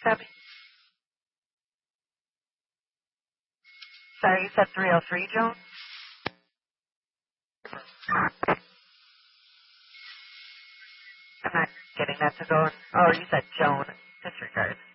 Debbie? Sorry, you said 303, Joan? I'm not getting that to go. Oh, you said Joan. Disregard.